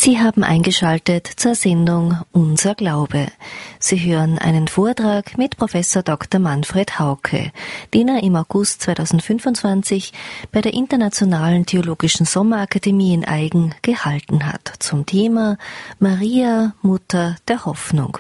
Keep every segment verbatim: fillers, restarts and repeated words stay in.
Sie haben eingeschaltet zur Sendung Unser Glaube. Sie hören einen Vortrag mit Professor Doktor Manfred Hauke, den er im August zweitausendfünfundzwanzig bei der Internationalen Theologischen Sommerakademie in Aigen gehalten hat, zum Thema Maria, Mutter der Hoffnung.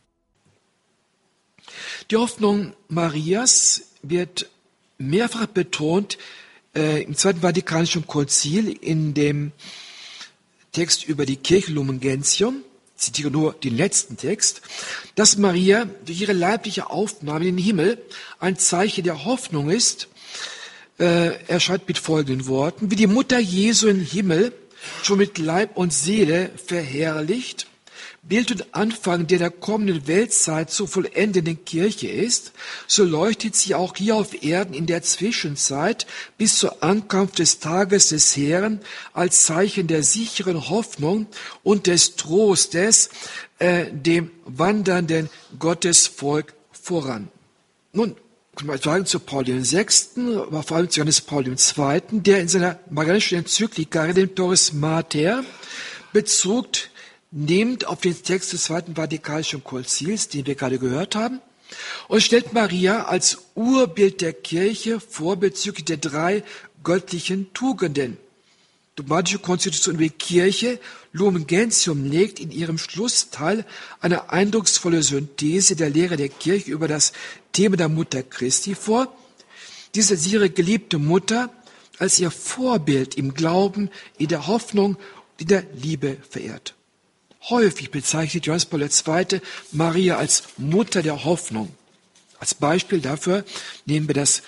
Die Hoffnung Marias wird mehrfach betont äh, im Zweiten Vatikanischen Konzil in dem Text über die Kirche Lumen Gentium, ich zitiere nur den letzten Text, dass Maria durch ihre leibliche Aufnahme in den Himmel ein Zeichen der Hoffnung ist. Äh, er schreibt mit folgenden Worten: Wie die Mutter Jesu im Himmel schon mit Leib und Seele verherrlicht, Bild und Anfang der der kommenden Weltzeit zur vollendenden Kirche ist, so leuchtet sie auch hier auf Erden in der Zwischenzeit bis zur Ankunft des Tages des Herrn als Zeichen der sicheren Hoffnung und des Trostes äh, dem wandernden Gottesvolk voran. Nun, können wir sagen zu Paul dem Sechsten, aber vor allem zu Johannes Paul dem Zweiten, der in seiner marianischen Enzyklika Redemptoris Mater Bezug nimmt auf den Text des Zweiten Vatikanischen Konzils, den wir gerade gehört haben, und stellt Maria als Urbild der Kirche vor bezüglich der drei göttlichen Tugenden. Dogmatische Konstitution über die Kirche, Lumen Gentium, legt in ihrem Schlussteil eine eindrucksvolle Synthese der Lehre der Kirche über das Thema der Mutter Christi vor. Diese ist ihre geliebte Mutter als ihr Vorbild im Glauben, in der Hoffnung, in der Liebe verehrt. Häufig bezeichnet Johannes Paul der Zweite Maria als Mutter der Hoffnung. Als Beispiel dafür nehmen wir das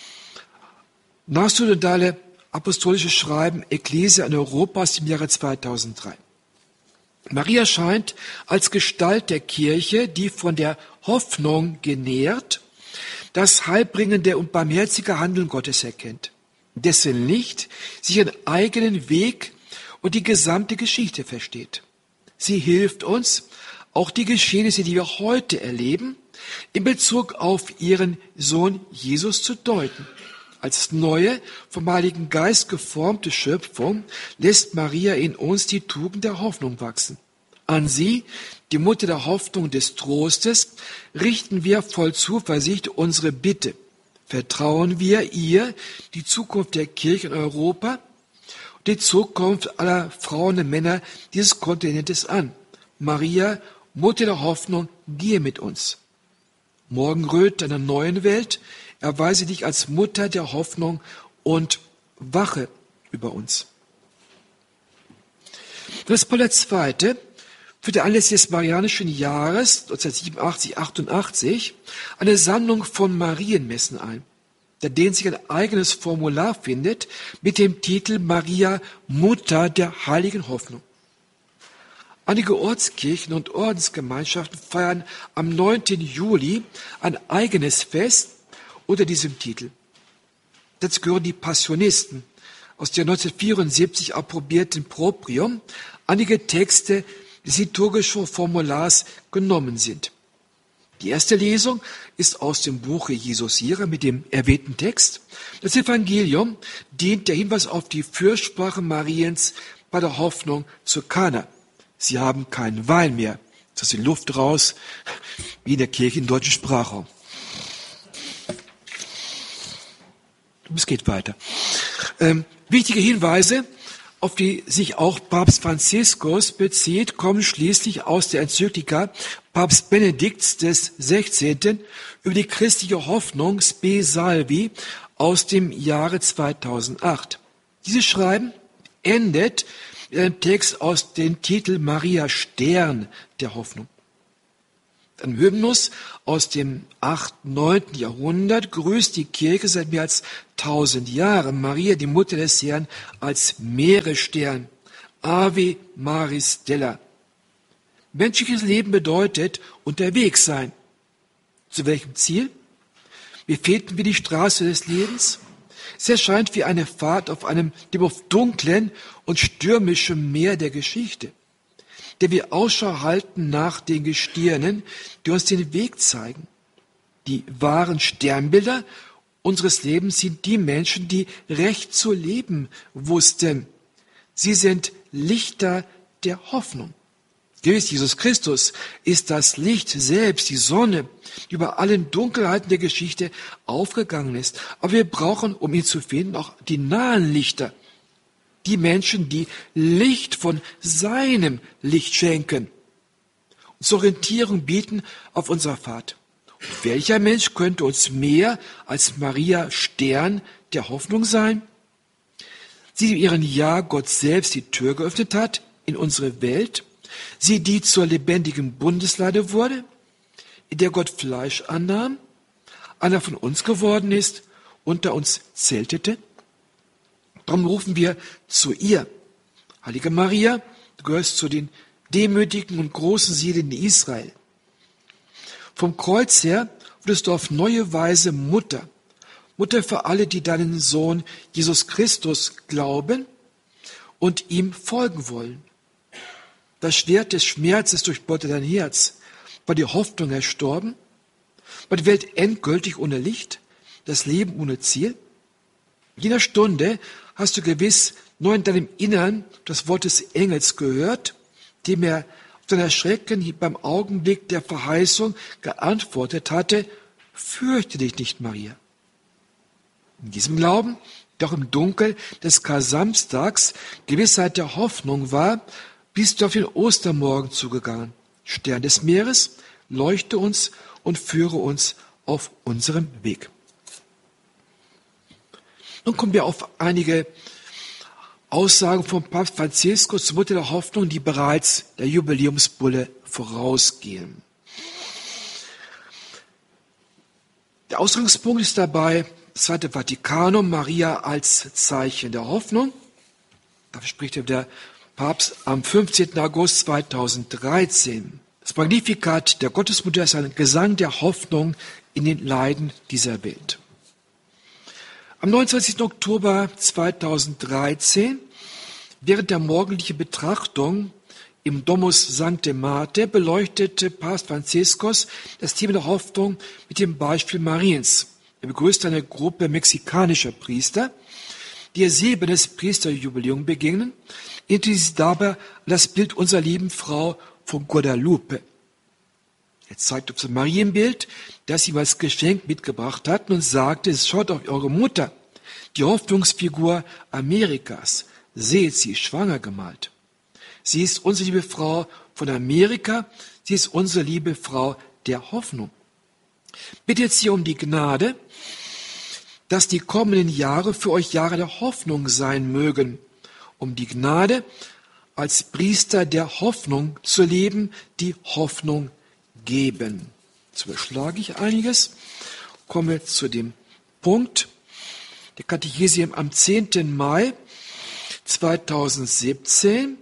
nachsynodale apostolische Schreiben Ecclesia in Europa aus dem Jahre zweitausenddrei. Maria scheint als Gestalt der Kirche, die von der Hoffnung genährt, das heilbringende und barmherzige Handeln Gottes erkennt, dessen Licht sich ihren eigenen Weg und die gesamte Geschichte versteht. Sie hilft uns, auch die Geschehnisse, die wir heute erleben, in Bezug auf ihren Sohn Jesus zu deuten. Als neue, vom Heiligen Geist geformte Schöpfung lässt Maria in uns die Tugend der Hoffnung wachsen. An sie, die Mutter der Hoffnung und des Trostes, richten wir voll Zuversicht unsere Bitte. Vertrauen wir ihr die Zukunft der Kirche in Europa, die Zukunft aller Frauen und Männer dieses Kontinentes an. Maria, Mutter der Hoffnung, gehe mit uns. Morgenröte einer neuen Welt, erweise dich als Mutter der Hoffnung und wache über uns. Das Paul der Zweite führte anlässlich des Marianischen Jahres neunzehnhundertsiebenundachtzig achtundachtzig eine Sammlung von Marienmessen ein, da denen sich ein eigenes Formular findet mit dem Titel Maria, Mutter der heiligen Hoffnung. Einige Ortskirchen und Ordensgemeinschaften feiern am neunten Juli ein eigenes Fest unter diesem Titel. Dazu gehören die Passionisten aus der neunzehnhundertvierundsiebzig approbierten Proprium, einige Texte des liturgischen Formulars genommen sind. Die erste Lesung ist aus dem Buche Jesus Ira mit dem erwähnten Text. Das Evangelium dient der Hinweis auf die Fürsprache Mariens bei der Hoffnung zu Kana. Sie haben keinen Wein mehr. Das ist die Luft raus, wie in der Kirche im deutschen Sprachraum. Es geht weiter. Ähm, wichtige Hinweise, auf die sich auch Papst Franziskus bezieht, kommen schließlich aus der Enzyklika Papst Benedikts des Sechzehnten über die christliche Hoffnung Spe Salvi aus dem Jahre zweitausendacht. Dieses Schreiben endet mit einem Text aus dem Titel Maria Stern der Hoffnung. Ein Hymnus aus dem achten, neunten Jahrhundert grüßt die Kirche seit mehr als tausend Jahren Maria, die Mutter des Herrn, als Meeresstern. Ave Maris Stella. Menschliches Leben bedeutet unterwegs sein. Zu welchem Ziel? Betreten wir die Straße des Lebens? Es erscheint wie eine Fahrt auf einem dem oft dunklen und stürmischen Meer der Geschichte, der wir Ausschau halten nach den Gestirnen, die uns den Weg zeigen. Die wahren Sternbilder unseres Lebens sind die Menschen, die recht zu leben wussten. Sie sind Lichter der Hoffnung. Gewiss, Jesus Christus ist das Licht selbst, die Sonne, die über allen Dunkelheiten der Geschichte aufgegangen ist. Aber wir brauchen, um ihn zu finden, auch die nahen Lichter. Die Menschen, die Licht von seinem Licht schenken. Uns Orientierung bieten auf unserer Fahrt. Und welcher Mensch könnte uns mehr als Maria Stern der Hoffnung sein? Sie, die in ihrem Jahr Gott selbst die Tür geöffnet hat in unsere Welt. Sie, die zur lebendigen Bundeslade wurde, in der Gott Fleisch annahm, einer von uns geworden ist, unter uns zeltete. Darum rufen wir zu ihr. Heilige Maria, du gehörst zu den demütigen und großen Seelen in Israel. Vom Kreuz her wurdest du auf neue Weise Mutter. Mutter für alle, die deinen Sohn Jesus Christus glauben und ihm folgen wollen. Das Schwert des Schmerzes durchbohrte dein Herz. War die Hoffnung erstorben? War die Welt endgültig ohne Licht? Das Leben ohne Ziel? In jener Stunde hast du gewiss nur in deinem Innern das Wort des Engels gehört, dem er auf dein Erschrecken beim Augenblick der Verheißung geantwortet hatte, fürchte dich nicht, Maria. In diesem Glauben, der auch im Dunkel des Kar-Samstags Gewissheit der Hoffnung war, bist du auf den Ostermorgen zugegangen. Stern des Meeres, leuchte uns und führe uns auf unserem Weg. Nun kommen wir auf einige Aussagen von Papst Franziskus zur Mutter der Hoffnung, die bereits der Jubiläumsbulle vorausgehen. Der Ausgangspunkt ist dabei das Zweite Vatikanum, Maria als Zeichen der Hoffnung. Dafür spricht der Papst am fünfzehnten August zweitausenddreizehn. Das Magnificat der Gottesmutter ist ein Gesang der Hoffnung in den Leiden dieser Welt. Am neunundzwanzigsten Oktober zweitausenddreizehn, während der morgendlichen Betrachtung im Domus Sancte Martha, beleuchtete Papst Franziskus das Thema der Hoffnung mit dem Beispiel Mariens. Er begrüßte eine Gruppe mexikanischer Priester, die ihr silbernes Priesterjubiläum begingen, indem sie dabei an das Bild unserer lieben Frau von Guadalupe. Er zeigte auf das Marienbild, das sie ihm als Geschenk mitgebracht hatten, und sagte, es schaut auf eure Mutter, die Hoffnungsfigur Amerikas. Seht, sie ist schwanger gemalt. Sie ist unsere liebe Frau von Amerika, sie ist unsere liebe Frau der Hoffnung. Bittet sie um die Gnade, dass die kommenden Jahre für euch Jahre der Hoffnung sein mögen, um die Gnade, als Priester der Hoffnung zu leben, die Hoffnung geben. Jetzt überschlage ich einiges, komme zu dem Punkt der Katechesium am zehnten Mai zweitausendsiebzehn,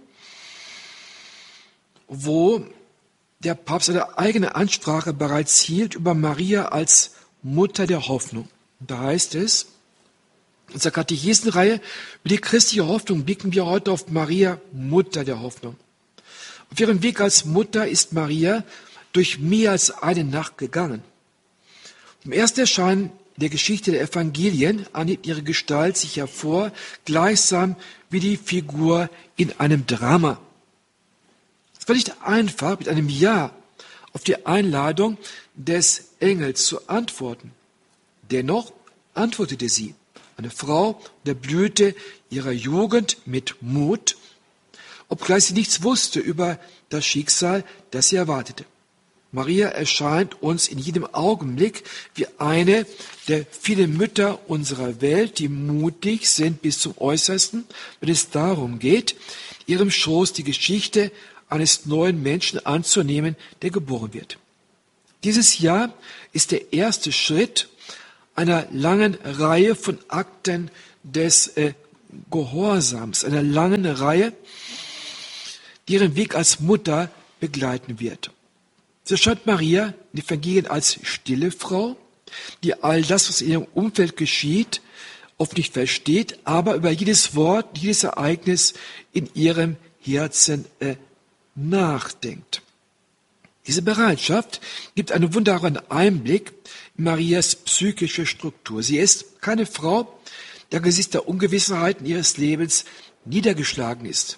wo der Papst eine eigene Ansprache bereits hielt über Maria als Mutter der Hoffnung. Da heißt es, in unserer Katechesenreihe über die christliche Hoffnung blicken wir heute auf Maria, Mutter der Hoffnung. Auf ihrem Weg als Mutter ist Maria durch mehr als eine Nacht gegangen. Vom ersten Erscheinen der Geschichte der Evangelien hebt ihre Gestalt sich hervor, gleichsam wie die Figur in einem Drama. Es war nicht einfach, mit einem Ja auf die Einladung des Engels zu antworten. Dennoch antwortete sie, eine Frau der Blüte ihrer Jugend mit Mut, obgleich sie nichts wusste über das Schicksal, das sie erwartete. Maria erscheint uns in jedem Augenblick wie eine der vielen Mütter unserer Welt, die mutig sind bis zum Äußersten, wenn es darum geht, in ihrem Schoß die Geschichte eines neuen Menschen anzunehmen, der geboren wird. Dieses Jahr ist der erste Schritt einer langen Reihe von Akten des äh, Gehorsams, einer langen Reihe, die ihren Weg als Mutter begleiten wird. So erscheint Maria in den Evangelien als stille Frau, die all das, was in ihrem Umfeld geschieht, oft nicht versteht, aber über jedes Wort, jedes Ereignis in ihrem Herzen äh, nachdenkt. Diese Bereitschaft gibt einen wunderbaren Einblick in Marias psychische Struktur. Sie ist keine Frau, die angesichts der Ungewissheiten ihres Lebens niedergeschlagen ist.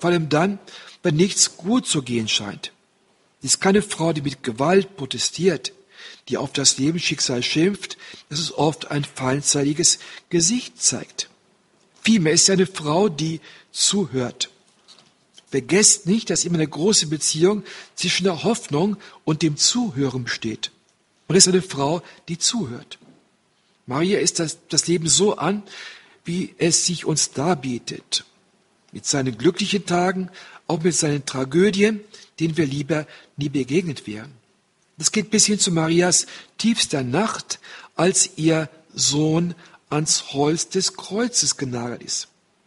vor allem dann, wenn nichts gut zu gehen scheint. Sie ist keine Frau, die mit Gewalt protestiert, die auf das Lebensschicksal schimpft, das es oft ein feindseiliges Gesicht zeigt. Vielmehr ist sie eine Frau, die zuhört. Vergesst nicht, dass immer eine große Beziehung zwischen der Hoffnung und dem Zuhören besteht. Und ist eine Frau, die zuhört. Maria ist das, das Leben so an, wie es sich uns darbietet. Mit seinen glücklichen Tagen, auch mit seinen Tragödien, denen wir lieber nie begegnet wären. Das geht bis hin zu Marias tiefster Nacht, als ihr Sohn ans Holz des Kreuzes genagelt ist.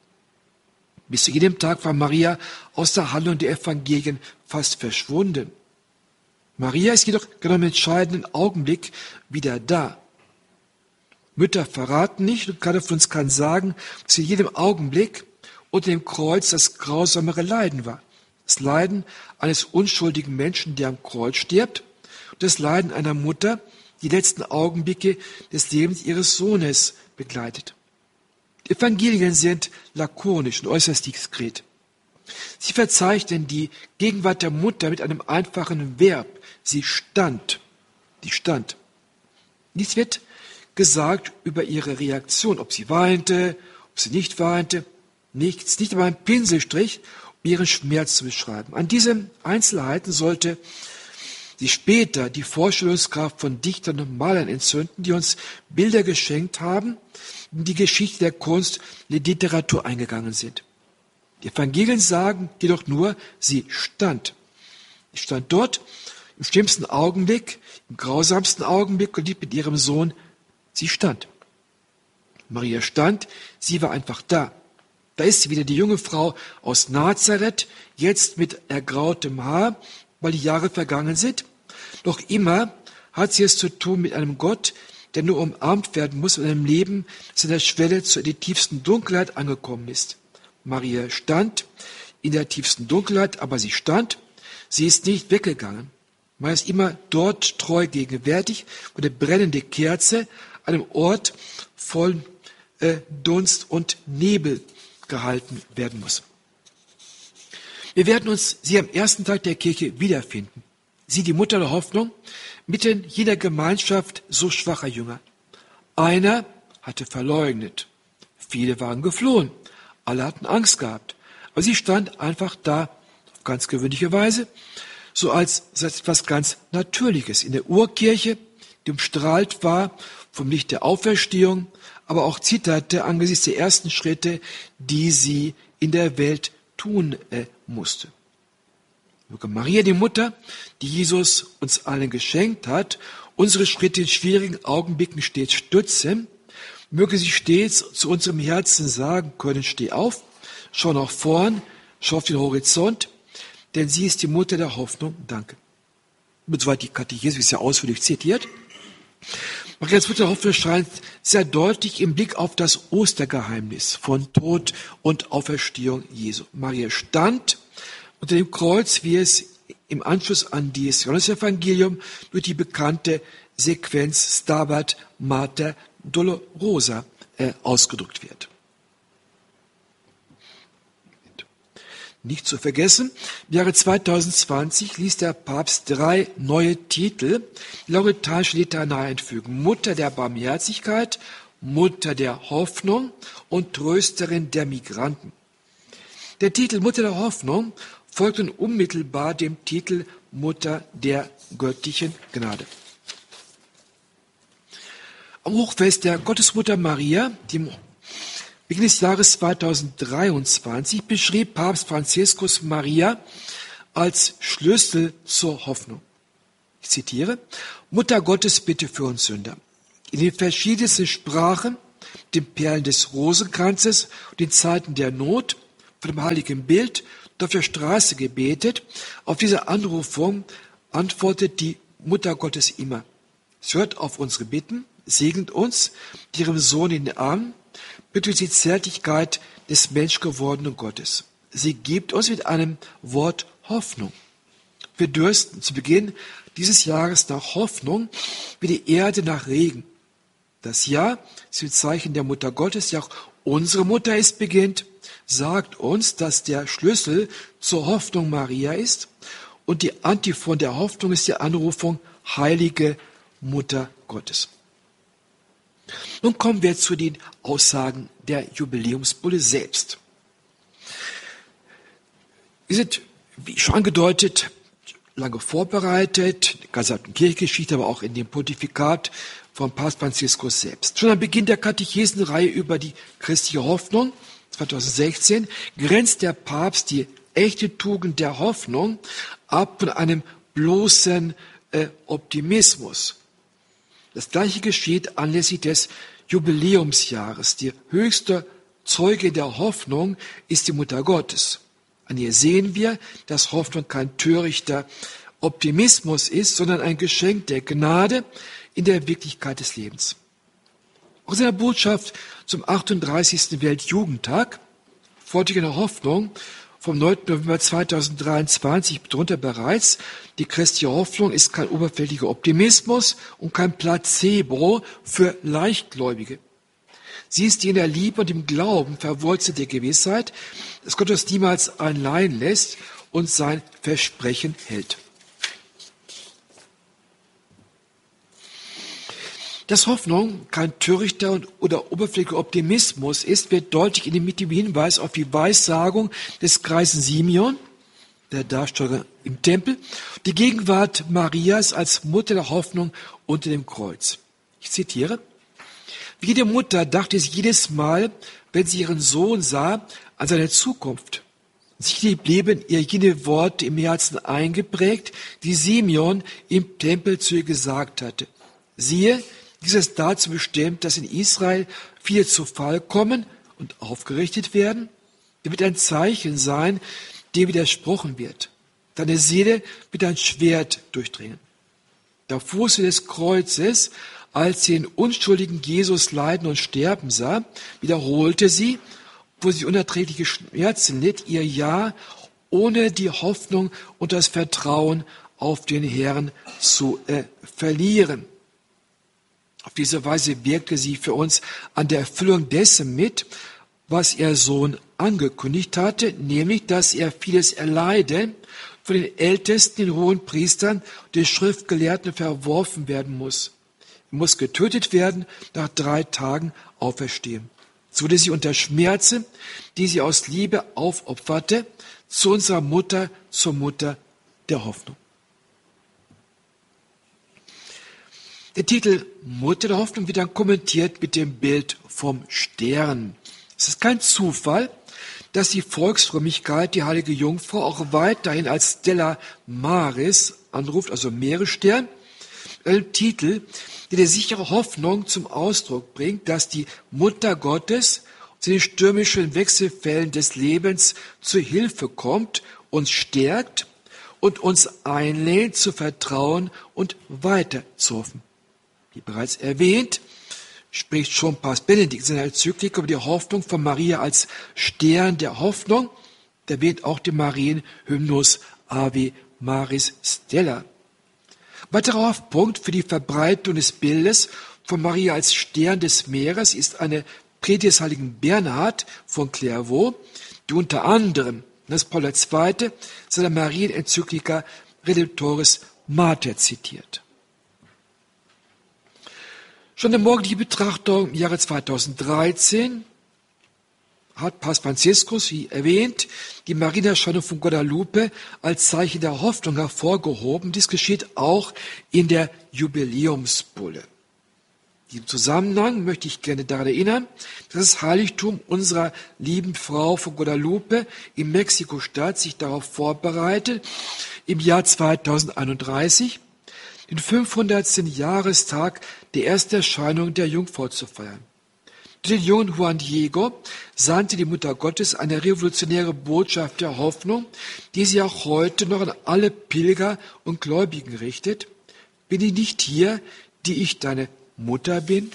Bis zu jedem Tag war Maria aus der Handlung der Evangelien fast verschwunden. Maria ist jedoch genau im entscheidenden Augenblick wieder da. Mütter verraten nicht und keiner von uns kann sagen, dass in jedem Augenblick unter dem Kreuz das grausamere Leiden war. Das Leiden eines unschuldigen Menschen, der am Kreuz stirbt, und das Leiden einer Mutter, die letzten Augenblicke des Lebens ihres Sohnes begleitet. Die Evangelien sind lakonisch und äußerst diskret. Sie verzeichnen die Gegenwart der Mutter mit einem einfachen Verb. Sie stand. Die stand. Nichts wird gesagt über ihre Reaktion, ob sie weinte, ob sie nicht weinte. Nichts, nicht einmal ein Pinselstrich, um ihren Schmerz zu beschreiben. An diese Einzelheiten sollte sie später die Vorstellungskraft von Dichtern und Malern entzünden, die uns Bilder geschenkt haben, in die Geschichte der Kunst und der Literatur eingegangen sind. Die Evangelien sagen jedoch nur, sie stand. Sie stand dort im schlimmsten Augenblick, im grausamsten Augenblick und mit ihrem Sohn. Sie stand. Maria stand, sie war einfach da. Da ist sie wieder, die junge Frau aus Nazareth, jetzt mit ergrautem Haar, weil die Jahre vergangen sind. Noch immer hat sie es zu tun mit einem Gott, der nur umarmt werden muss, in einem Leben, das an der Schwelle zur tiefsten Dunkelheit angekommen ist. Maria stand in der tiefsten Dunkelheit, aber sie stand. Sie ist nicht weggegangen. Man ist immer dort treu gegenwärtig, wo eine brennende Kerze an einem Ort voll äh, Dunst und Nebel gehalten werden muss. Wir werden uns sie am ersten Tag der Kirche wiederfinden. Sie, die Mutter der Hoffnung, mitten jener Gemeinschaft so schwacher Jünger. Einer hatte verleugnet. Viele waren geflohen. Alle hatten Angst gehabt. Aber sie stand einfach da, auf ganz gewöhnliche Weise, so als, als etwas ganz Natürliches in der Urkirche, die umstrahlt war vom Licht der Auferstehung, aber auch zitterte angesichts der ersten Schritte, die sie in der Welt tun äh, musste. Möge Maria, die Mutter, die Jesus uns allen geschenkt hat, unsere Schritte in schwierigen Augenblicken stets stützen. Möge sie stets zu unserem Herzen sagen können, steh auf, schau nach vorn, schau auf den Horizont, denn sie ist die Mutter der Hoffnung. Danke. Und soweit die Katechese ist ja ausführlich zitiert. Marias Mutter der Hoffnung scheint sehr deutlich im Blick auf das Ostergeheimnis von Tod und Auferstehung Jesu. Maria stand unter dem Kreuz, wie es im Anschluss an das Johannesevangelium durch die bekannte Sequenz Stabat Mater Dolorosa äh, ausgedrückt wird. Nicht zu vergessen, im Jahre zweitausendzwanzig ließ der Papst drei neue Titel die lauretanische Litanei einfügen. Mutter der Barmherzigkeit, Mutter der Hoffnung und Trösterin der Migranten. Der Titel Mutter der Hoffnung folgt nun unmittelbar dem Titel Mutter der göttlichen Gnade. Am Hochfest der Gottesmutter Maria, dem Beginn des Jahres zweitausenddreiundzwanzig, beschrieb Papst Franziskus Maria als Schlüssel zur Hoffnung. Ich zitiere: Mutter Gottes, bitte für uns Sünder. In den verschiedensten Sprachen, den Perlen des Rosenkranzes und den Zeiten der Not, von dem heiligen Bild und auf der Straße gebetet, auf diese Anrufung antwortet die Mutter Gottes immer. Sie hört auf unsere Bitten, segnet uns mit ihrem Sohn in den Armen, bitte die Zärtlichkeit des menschgewordenen Gottes. Sie gibt uns mit einem Wort Hoffnung. Wir dürsten zu Beginn dieses Jahres nach Hoffnung wie die Erde nach Regen. Das Jahr ist ein Zeichen der Mutter Gottes, die auch unsere Mutter ist, beginnt, sagt uns, dass der Schlüssel zur Hoffnung Maria ist und die Antiphon der Hoffnung ist die Anrufung Heilige Mutter Gottes. Nun kommen wir zu den Aussagen der Jubiläumsbulle selbst. Wir sind, wie schon angedeutet, lange vorbereitet, in der gesamten Kirchengeschichte, aber auch in dem Pontifikat von Papst Franziskus selbst. Schon am Beginn der Katechesenreihe über die christliche Hoffnung, zweitausendsechzehn, grenzt der Papst die echte Tugend der Hoffnung ab von einem bloßen äh, Optimismus. Das Gleiche geschieht anlässlich des Jubiläumsjahres. Die höchste Zeuge der Hoffnung ist die Mutter Gottes. An ihr sehen wir, dass Hoffnung kein törichter Optimismus ist, sondern ein Geschenk der Gnade in der Wirklichkeit des Lebens. Auch in seiner Botschaft zum achtunddreißigsten Weltjugendtag, Fortgeschrittene Hoffnung, vom neunten November zweitausenddreiundzwanzig betont er bereits, die christliche Hoffnung ist kein oberflächlicher Optimismus und kein Placebo für Leichtgläubige. Sie ist die in der Liebe und im Glauben verwurzelte Gewissheit, dass Gott uns niemals allein lässt und sein Versprechen hält. Dass Hoffnung kein törichter oder oberflächlicher Optimismus ist, wird deutlich in dem mit dem Hinweis auf die Weissagung des greisen Simeon, der Darsteller im Tempel, die Gegenwart Marias als Mutter der Hoffnung unter dem Kreuz. Ich zitiere: Wie jede Mutter dachte sie jedes Mal, wenn sie ihren Sohn sah, an seine Zukunft. Sicherlich blieben ihr jene Worte im Herzen eingeprägt, die Simeon im Tempel zu ihr gesagt hatte. Siehe, dies ist dazu bestimmt, dass in Israel viele zu Fall kommen und aufgerichtet werden. Er wird ein Zeichen sein, dem widersprochen wird. Deine Seele wird ein Schwert durchdringen. Der Fuße des Kreuzes, als sie den unschuldigen Jesus leiden und sterben sah, wiederholte sie, wo sie unerträgliche Schmerzen litt, ihr Ja, ohne die Hoffnung und das Vertrauen auf den Herrn zu äh, verlieren. Auf diese Weise wirkte sie für uns an der Erfüllung dessen mit, was ihr Sohn angekündigt hatte, nämlich, dass er vieles erleide, von den Ältesten, den hohen Priestern und den Schriftgelehrten verworfen werden muss. Er muss getötet werden, nach drei Tagen auferstehen. So wurde sie unter Schmerzen, die sie aus Liebe aufopferte, zu unserer Mutter, zur Mutter der Hoffnung. Der Titel Mutter der Hoffnung wird dann kommentiert mit dem Bild vom Stern. Es ist kein Zufall, dass die Volksfrömmigkeit die heilige Jungfrau auch weiterhin als Stella Maris anruft, also Meeresstern, mit einem Titel, der die sichere Hoffnung zum Ausdruck bringt, dass die Mutter Gottes zu den stürmischen Wechselfällen des Lebens zu Hilfe kommt, uns stärkt und uns einlädt zu vertrauen und weiter zu hoffen. Wie bereits erwähnt, spricht schon Papst Benedikt in seiner Enzyklik über die Hoffnung von Maria als Stern der Hoffnung. Der erwähnt auch den Marienhymnus Ave Maris Stella. Weiterer Punkt für die Verbreitung des Bildes von Maria als Stern des Meeres ist eine Predigt des heiligen Bernhard von Clairvaux, die unter anderem das Paul der Zweite seiner Marienenzyklika Redemptoris Mater zitiert. Schon in der morgendlichen Betrachtung im Jahre zweitausenddreizehn hat Papst Franziskus, wie erwähnt, die Marienerscheinung von Guadalupe als Zeichen der Hoffnung hervorgehoben. Dies geschieht auch in der Jubiläumsbulle. In diesem Zusammenhang möchte ich gerne daran erinnern, dass das Heiligtum unserer lieben Frau von Guadalupe in Mexiko-Stadt sich darauf vorbereitet, im Jahr zweitausendeinunddreißig den fünfhundertsten Jahrestag der ersten Erscheinung der Jungfrau zu feiern. Durch den jungen Juan Diego sandte die Mutter Gottes eine revolutionäre Botschaft der Hoffnung, die sie auch heute noch an alle Pilger und Gläubigen richtet. Bin ich nicht hier, die ich deine Mutter bin?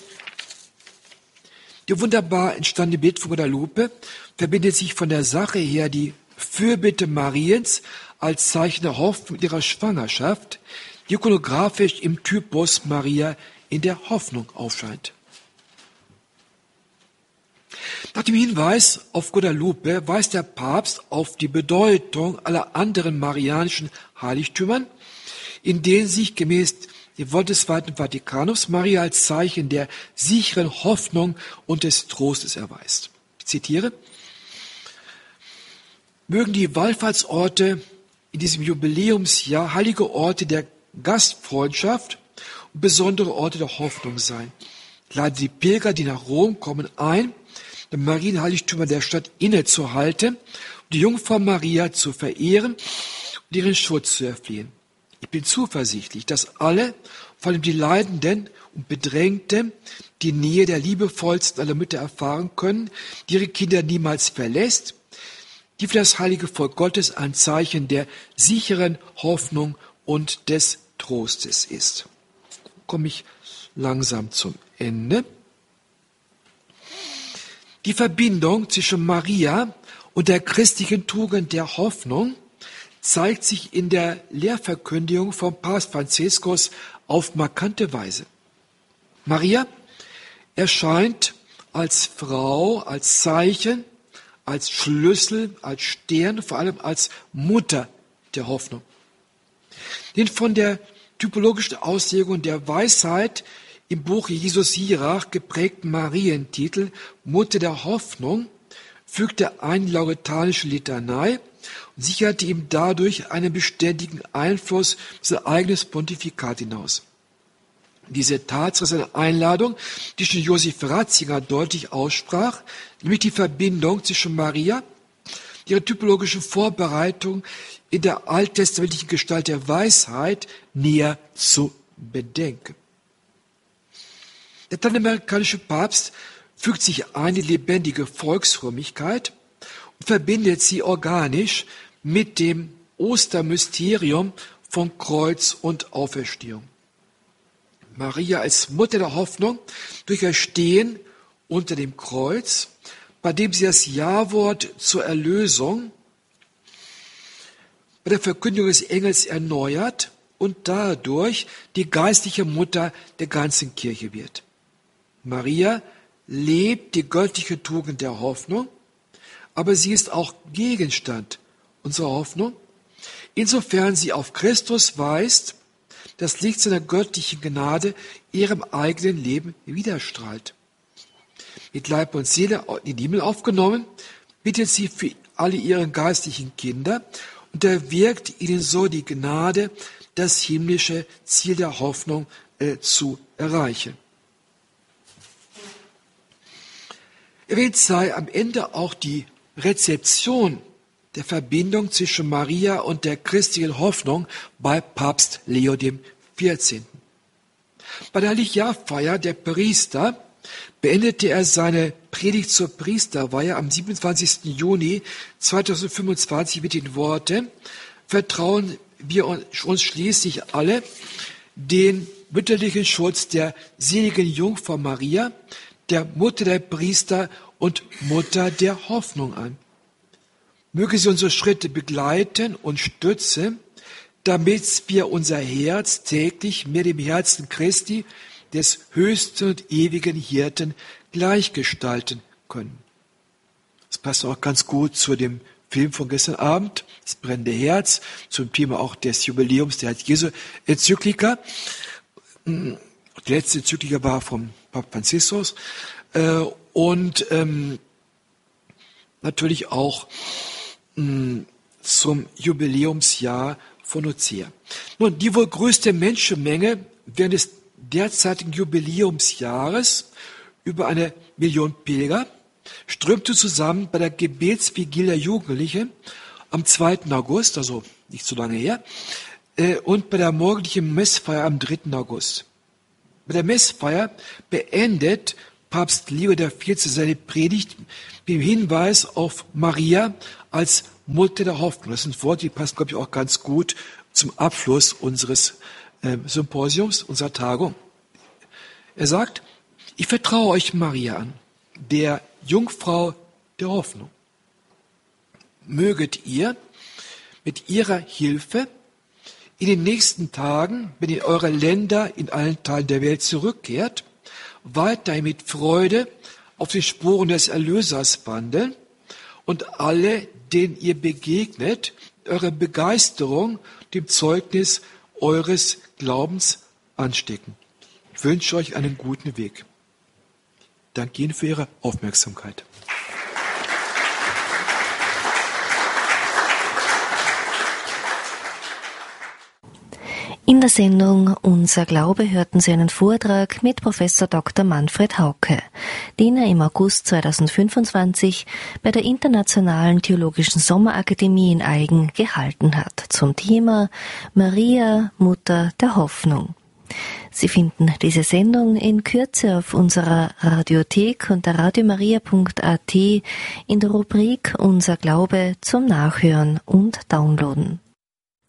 Die wunderbar entstandene Bild von Guadalupe verbindet sich von der Sache her die Fürbitte Mariens als Zeichen der Hoffnung mit ihrer Schwangerschaft, die ikonografisch im Typus Maria in der Hoffnung aufscheint. Nach dem Hinweis auf Guadalupe weist der Papst auf die Bedeutung aller anderen marianischen Heiligtümern, in denen sich gemäß dem Wort des Zweiten Vatikanums Maria als Zeichen der sicheren Hoffnung und des Trostes erweist. Ich zitiere: Mögen die Wallfahrtsorte in diesem Jubiläumsjahr heilige Orte der Gastfreundschaft und besondere Orte der Hoffnung sein. Ich lade die Pilger, die nach Rom kommen, ein, den Marienheiligtümer der Stadt innezuhalten und die Jungfrau Maria zu verehren und ihren Schutz zu erflehen. Ich bin zuversichtlich, dass alle, vor allem die Leidenden und Bedrängten, die Nähe der liebevollsten aller Mütter erfahren können, die ihre Kinder niemals verlässt, die für das heilige Volk Gottes ein Zeichen der sicheren Hoffnung und des Trostes ist. Komme ich langsam zum Ende. Die Verbindung zwischen Maria und der christlichen Tugend der Hoffnung zeigt sich in der Lehrverkündigung von Papst Franziskus auf markante Weise. Maria erscheint als Frau, als Zeichen, als Schlüssel, als Stern, vor allem als Mutter der Hoffnung. Den von der typologischen Auslegung der Weisheit im Buch Jesus Sirach geprägten Marientitel Mutter der Hoffnung fügte eine lauretanische Litanei und sicherte ihm dadurch einen beständigen Einfluss auf sein eigenes Pontifikat hinaus. Diese Tatsache ist eine Einladung, die schon Josef Ratzinger deutlich aussprach, nämlich die Verbindung zwischen Maria, ihre typologischen Vorbereitung in der alttestamentlichen Gestalt der Weisheit näher zu bedenken. Der lateinamerikanische Papst fügt sich ein in die lebendige Volksfrömmigkeit und verbindet sie organisch mit dem Ostermysterium von Kreuz und Auferstehung. Maria als Mutter der Hoffnung durch ihr Stehen unter dem Kreuz, bei dem sie das Ja-Wort zur Erlösung bei der Verkündigung des Engels erneuert und dadurch die geistliche Mutter der ganzen Kirche wird. Maria lebt die göttliche Tugend der Hoffnung, aber sie ist auch Gegenstand unserer Hoffnung, insofern sie auf Christus weist, das Licht seiner göttlichen Gnade ihrem eigenen Leben widerstrahlt. Mit Leib und Seele in den Himmel aufgenommen, bittet sie für alle ihre geistlichen Kinder und erwirkt ihnen so die Gnade, das himmlische Ziel der Hoffnung äh, zu erreichen. Erwähnt sei am Ende auch die Rezeption der Verbindung zwischen Maria und der christlichen Hoffnung bei Papst Leo dem vierzehnten. Bei der Heiligjahrfeier der Priester beendete er seine Predigt zur Priesterweihe am siebenundzwanzigsten Juni zweitausendfünfundzwanzig mit den Worten: Vertrauen wir uns schließlich alle den mütterlichen Schutz der seligen Jungfrau Maria, der Mutter der Priester und Mutter der Hoffnung an. Möge sie unsere Schritte begleiten und stützen, damit wir unser Herz täglich mehr dem Herzen Christi, des höchsten und ewigen Hirten, gleichgestalten können. Das passt auch ganz gut zu dem Film von gestern Abend, das brennende Herz, zum Thema auch des Jubiläums der Jesu-Enzyklika. Die letzte Enzyklika war vom Papst Franziskus und ähm, natürlich auch mh, zum Jubiläumsjahr von Nicäa. Nun, die wohl größte Menschenmenge während des derzeitigen Jubiläumsjahres, über eine Million Pilger, strömte zusammen bei der Gebetsvigilie der Jugendlichen am zweiten August, also nicht so lange her, und bei der morgendlichen Messfeier am dritten August. Bei der Messfeier beendet Papst Leo der vierzehnte seine Predigt mit dem Hinweis auf Maria als Mutter der Hoffnung. Das sind Worte, die passen, glaube ich, auch ganz gut zum Abschluss unseres äh, Symposiums, unserer Tagung. Er sagt: Ich vertraue euch Maria an, der Jungfrau der Hoffnung. Möget ihr mit ihrer Hilfe in den nächsten Tagen, wenn ihr eure Länder in allen Teilen der Welt zurückkehrt, weiterhin mit Freude auf die Spuren des Erlösers wandeln und alle, denen ihr begegnet, eure Begeisterung dem Zeugnis eures Glaubens anstecken. Ich wünsche euch einen guten Weg. Danke Ihnen für Ihre Aufmerksamkeit. In der Sendung Unser Glaube hörten Sie einen Vortrag mit Professor Doktor Manfred Hauke, den er im August zweitausendfünfundzwanzig bei der Internationalen Theologischen Sommerakademie in Aigen gehalten hat, zum Thema Maria, Mutter der Hoffnung. Sie finden diese Sendung in Kürze auf unserer Radiothek unter radiomaria punkt at in der Rubrik Unser Glaube zum Nachhören und Downloaden.